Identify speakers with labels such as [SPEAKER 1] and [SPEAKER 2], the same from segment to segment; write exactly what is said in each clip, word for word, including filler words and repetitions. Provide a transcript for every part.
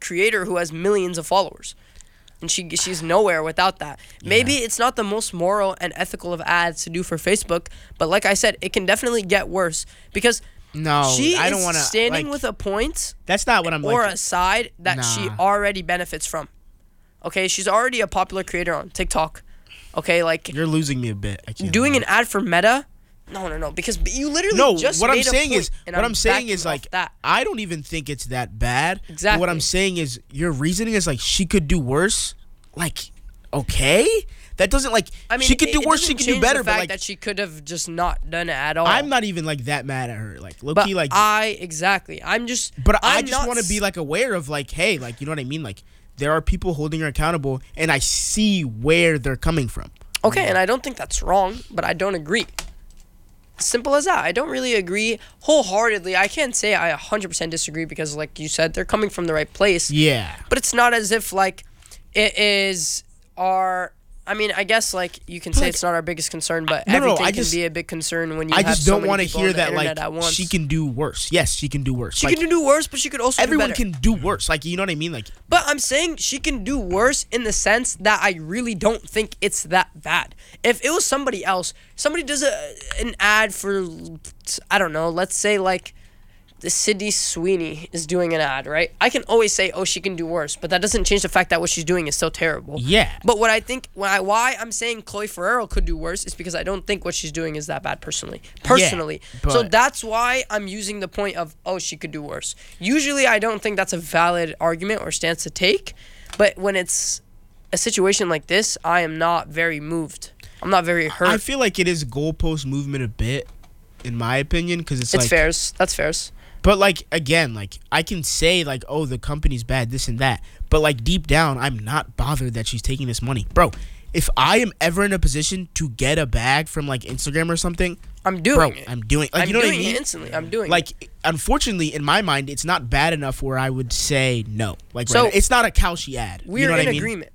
[SPEAKER 1] creator who has millions of followers. And she she's nowhere without that. Yeah. Maybe it's not the most moral and ethical of ads to do for Facebook, but like I said, it can definitely get worse because
[SPEAKER 2] no,
[SPEAKER 1] she
[SPEAKER 2] I don't
[SPEAKER 1] is
[SPEAKER 2] wanna,
[SPEAKER 1] standing
[SPEAKER 2] like,
[SPEAKER 1] with a point.
[SPEAKER 2] That's not what I'm
[SPEAKER 1] or
[SPEAKER 2] like.
[SPEAKER 1] a side that
[SPEAKER 2] nah.
[SPEAKER 1] she already benefits from. Okay, she's already a popular creator on TikTok. Okay, like
[SPEAKER 2] you're losing me a bit. I can't
[SPEAKER 1] doing
[SPEAKER 2] lie.
[SPEAKER 1] an ad for Meta. No, no, no. Because you literally
[SPEAKER 2] no.
[SPEAKER 1] just
[SPEAKER 2] What
[SPEAKER 1] made
[SPEAKER 2] I'm
[SPEAKER 1] a
[SPEAKER 2] saying
[SPEAKER 1] point,
[SPEAKER 2] is,
[SPEAKER 1] and
[SPEAKER 2] what
[SPEAKER 1] I'm
[SPEAKER 2] I'm saying
[SPEAKER 1] backing
[SPEAKER 2] is like
[SPEAKER 1] off that.
[SPEAKER 2] I don't even think it's that bad.
[SPEAKER 1] Exactly.
[SPEAKER 2] But what I'm saying is your reasoning is like she could do worse. Like, okay, that doesn't like
[SPEAKER 1] I mean,
[SPEAKER 2] she could
[SPEAKER 1] it,
[SPEAKER 2] do
[SPEAKER 1] it
[SPEAKER 2] worse.
[SPEAKER 1] doesn't
[SPEAKER 2] She could do
[SPEAKER 1] change
[SPEAKER 2] better.
[SPEAKER 1] The
[SPEAKER 2] But
[SPEAKER 1] fact
[SPEAKER 2] like
[SPEAKER 1] that she could have just not done it at all.
[SPEAKER 2] I'm not even like that mad at her. Like low
[SPEAKER 1] but
[SPEAKER 2] key, like
[SPEAKER 1] I exactly. I'm just.
[SPEAKER 2] But
[SPEAKER 1] I'm
[SPEAKER 2] I just want to be like aware of like, hey, like you know what I mean? Like there are people holding her accountable, and I see where they're coming from.
[SPEAKER 1] Okay, and I don't think that's wrong, but I don't agree. Simple as that. I don't really agree wholeheartedly. I can't say I one hundred percent disagree because, like you said, they're coming from the right place.
[SPEAKER 2] Yeah.
[SPEAKER 1] But it's not as if, like, it is our... I mean, I guess, like, you can say
[SPEAKER 2] like,
[SPEAKER 1] it's not our biggest concern, but
[SPEAKER 2] no, no,
[SPEAKER 1] everything
[SPEAKER 2] I
[SPEAKER 1] can
[SPEAKER 2] just,
[SPEAKER 1] be a big concern when you
[SPEAKER 2] I
[SPEAKER 1] have
[SPEAKER 2] just
[SPEAKER 1] so
[SPEAKER 2] don't
[SPEAKER 1] many
[SPEAKER 2] want to
[SPEAKER 1] people
[SPEAKER 2] hear
[SPEAKER 1] on the
[SPEAKER 2] that,
[SPEAKER 1] internet
[SPEAKER 2] like,
[SPEAKER 1] at once.
[SPEAKER 2] she can do worse. Yes, she can do worse.
[SPEAKER 1] She
[SPEAKER 2] like,
[SPEAKER 1] can do worse, but she could also
[SPEAKER 2] everyone
[SPEAKER 1] do better.
[SPEAKER 2] can do worse. Like, you know what I mean? Like,
[SPEAKER 1] But I'm saying she can do worse in the sense that I really don't think it's that bad. If it was somebody else, somebody does a an ad for, I don't know, let's say like the Sydney Sweeney is doing an ad, right? I can always say, oh, she can do worse, but that doesn't change the fact that what she's doing is still terrible.
[SPEAKER 2] Yeah.
[SPEAKER 1] But what I think, when I, why I'm saying Chloe Ferrero could do worse is because I don't think what she's doing is that bad personally. Personally.
[SPEAKER 2] Yeah,
[SPEAKER 1] so
[SPEAKER 2] but-
[SPEAKER 1] that's why I'm using the point of, oh, she could do worse. Usually I don't think that's a valid argument or stance to take, but when it's a situation like this, I am not very moved. I'm not very hurt.
[SPEAKER 2] I feel like it is goalpost movement a bit, in my opinion, because it's,
[SPEAKER 1] it's
[SPEAKER 2] like...
[SPEAKER 1] fairs. That's fairs.
[SPEAKER 2] But, like, again, like, I can say, like, oh, the company's bad, this and that. But, like, deep down, I'm not bothered that she's taking this money. Bro, if I am ever in a position to get a bag from, like, Instagram or something...
[SPEAKER 1] I'm doing
[SPEAKER 2] bro,
[SPEAKER 1] it.
[SPEAKER 2] I'm doing Like,
[SPEAKER 1] I'm
[SPEAKER 2] you know
[SPEAKER 1] doing
[SPEAKER 2] what I mean?
[SPEAKER 1] it instantly. I'm doing
[SPEAKER 2] like,
[SPEAKER 1] it.
[SPEAKER 2] Like, unfortunately, in my mind, it's not bad enough where I would say no. Like,
[SPEAKER 1] So,
[SPEAKER 2] right now. It's not a Kalshi ad.
[SPEAKER 1] We're
[SPEAKER 2] you know what
[SPEAKER 1] in
[SPEAKER 2] I mean?
[SPEAKER 1] agreement.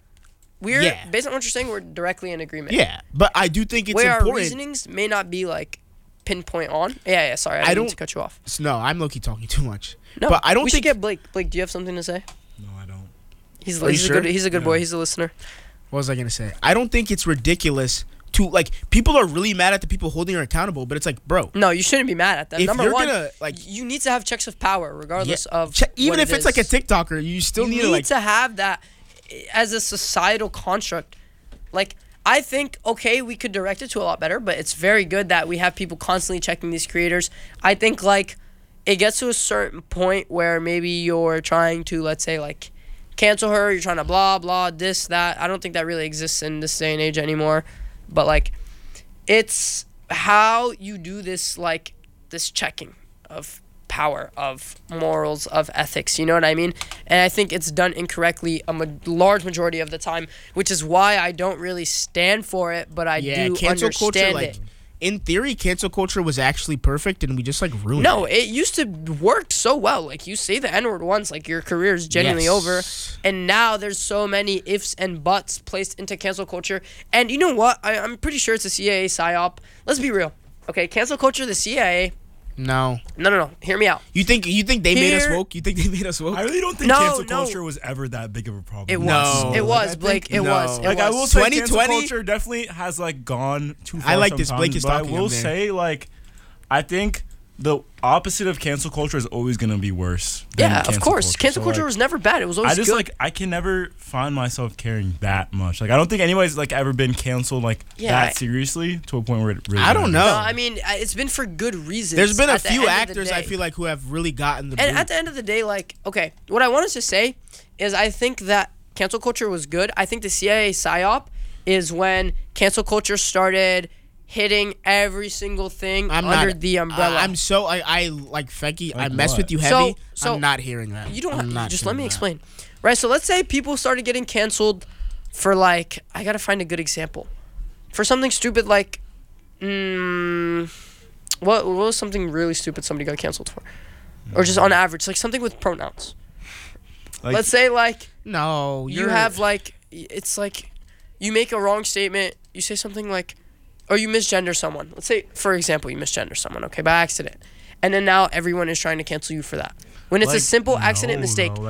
[SPEAKER 1] We're,
[SPEAKER 2] Yeah.
[SPEAKER 1] based on what you're saying, we're directly in agreement.
[SPEAKER 2] Yeah, but I do think it's
[SPEAKER 1] Where our
[SPEAKER 2] important.
[SPEAKER 1] reasonings may not be, like, pinpoint on. Yeah, yeah, sorry. I, didn't
[SPEAKER 2] I don't
[SPEAKER 1] mean to cut you off.
[SPEAKER 2] No, I'm low-key talking too much.
[SPEAKER 1] No,
[SPEAKER 2] but I don't
[SPEAKER 1] we
[SPEAKER 2] think...
[SPEAKER 1] should get Blake. Blake, do you have something to say?
[SPEAKER 3] No, I don't.
[SPEAKER 1] He's,
[SPEAKER 2] Are
[SPEAKER 1] he's,
[SPEAKER 2] you
[SPEAKER 1] a,
[SPEAKER 2] sure?
[SPEAKER 1] good, he's a good
[SPEAKER 3] Yeah.
[SPEAKER 1] boy. He's a listener.
[SPEAKER 2] What was I going to say? I don't think it's ridiculous to, like, people are really mad at the people holding her accountable, but it's like, bro.
[SPEAKER 1] No, you shouldn't be mad at them.
[SPEAKER 2] If
[SPEAKER 1] Number
[SPEAKER 2] you're
[SPEAKER 1] one,
[SPEAKER 2] gonna, like-
[SPEAKER 1] you need to have checks of power regardless
[SPEAKER 2] Yeah,
[SPEAKER 1] of
[SPEAKER 2] che- even
[SPEAKER 1] what
[SPEAKER 2] if
[SPEAKER 1] it
[SPEAKER 2] it's like a
[SPEAKER 1] is.
[SPEAKER 2] TikToker, you still
[SPEAKER 1] You
[SPEAKER 2] need,
[SPEAKER 1] need
[SPEAKER 2] to, like...
[SPEAKER 1] to have that as a societal construct. Like, I think, okay, we could direct it to a lot better, but it's very good that we have people constantly checking these creators. I think, like, it gets to a certain point where maybe you're trying to, let's say, like, cancel her, you're trying to blah, blah, this, that. I don't think that really exists in this day and age anymore. But, like, it's how you do this, like, this checking of power, of morals, of ethics, you know what I mean? And I think it's done incorrectly a ma- large majority of the time, which is why I don't really stand for it, but I
[SPEAKER 2] yeah,
[SPEAKER 1] do
[SPEAKER 2] cancel
[SPEAKER 1] understand
[SPEAKER 2] culture,
[SPEAKER 1] it.
[SPEAKER 2] like... In theory, cancel culture was actually perfect, and we just, like, ruined
[SPEAKER 1] No,
[SPEAKER 2] it.
[SPEAKER 1] it used to work so well. Like, you say the N-word once, like, your career is genuinely
[SPEAKER 2] Yes.
[SPEAKER 1] over. And now there's so many ifs and buts placed into cancel culture. And you know what? I, I'm pretty sure it's a C I A psyop. Let's be real. Okay, cancel culture, the C I A...
[SPEAKER 2] No.
[SPEAKER 1] No, no, no. Hear me out.
[SPEAKER 2] You think you think they made us
[SPEAKER 1] Here-
[SPEAKER 2] woke? You think they made us woke?
[SPEAKER 3] I really don't think
[SPEAKER 1] No,
[SPEAKER 3] cancel
[SPEAKER 1] no.
[SPEAKER 3] culture was ever that big of a problem.
[SPEAKER 1] It was.
[SPEAKER 2] No.
[SPEAKER 1] It
[SPEAKER 3] Like,
[SPEAKER 1] was,
[SPEAKER 3] I
[SPEAKER 1] Blake.
[SPEAKER 3] think-
[SPEAKER 1] It
[SPEAKER 2] no.
[SPEAKER 1] was. It
[SPEAKER 3] Like,
[SPEAKER 1] was.
[SPEAKER 3] I will say
[SPEAKER 2] twenty
[SPEAKER 3] cancel
[SPEAKER 2] twenty
[SPEAKER 3] culture definitely has, like, gone too far
[SPEAKER 2] I like this.
[SPEAKER 3] sometimes,
[SPEAKER 2] Blake is
[SPEAKER 3] but
[SPEAKER 2] talking,
[SPEAKER 3] I will
[SPEAKER 2] I'm there.
[SPEAKER 3] say, like, I think the opposite of cancel culture is always going to be worse than
[SPEAKER 1] Yeah,
[SPEAKER 3] cancel
[SPEAKER 1] of course.
[SPEAKER 3] culture.
[SPEAKER 1] Cancel
[SPEAKER 3] So,
[SPEAKER 1] culture
[SPEAKER 3] like,
[SPEAKER 1] was never bad. It was always
[SPEAKER 3] I just,
[SPEAKER 1] good.
[SPEAKER 3] like, I can never find myself caring that much. Like, I don't think anybody's, like, ever been canceled, like,
[SPEAKER 1] Yeah,
[SPEAKER 3] that
[SPEAKER 1] I-
[SPEAKER 3] seriously to a point where it really
[SPEAKER 2] I don't
[SPEAKER 3] matters.
[SPEAKER 2] know.
[SPEAKER 1] No, I mean, uh, it's been for good reasons.
[SPEAKER 2] There's been a
[SPEAKER 1] at the
[SPEAKER 2] few
[SPEAKER 1] end of the
[SPEAKER 2] actors I
[SPEAKER 1] day.
[SPEAKER 2] feel like who have really gotten the
[SPEAKER 1] And
[SPEAKER 2] boot.
[SPEAKER 1] at the end of the day, like, okay, what I wanted to say is I think that cancel culture was good. I think the C I A psyop is when cancel culture started hitting every single thing
[SPEAKER 2] I'm
[SPEAKER 1] under
[SPEAKER 2] not,
[SPEAKER 1] the umbrella.
[SPEAKER 2] I, I'm so I, I like Fecky. I
[SPEAKER 3] Like
[SPEAKER 2] mess
[SPEAKER 3] what?
[SPEAKER 2] with you
[SPEAKER 1] So-
[SPEAKER 2] heavy.
[SPEAKER 1] so
[SPEAKER 2] I'm not hearing that.
[SPEAKER 1] you don't
[SPEAKER 2] I'm
[SPEAKER 1] have,
[SPEAKER 2] not
[SPEAKER 1] just let
[SPEAKER 2] hearing
[SPEAKER 1] me
[SPEAKER 2] that.
[SPEAKER 1] explain. Right, so let's say people started getting canceled for, like, I gotta find a good example. For something stupid like, mm, what, what was something really stupid somebody got canceled for? Or just on average, like something with pronouns.
[SPEAKER 3] Like,
[SPEAKER 1] Let's say, like,
[SPEAKER 2] No,
[SPEAKER 1] you
[SPEAKER 2] you're,
[SPEAKER 1] have, like, it's like you make a wrong statement, you say something like, or you misgender someone. Let's say, for example, you misgender someone, okay, by accident. And then now everyone is trying to cancel you for that. When it's a
[SPEAKER 3] like,
[SPEAKER 1] simple accident
[SPEAKER 3] no,
[SPEAKER 1] mistake.
[SPEAKER 3] though.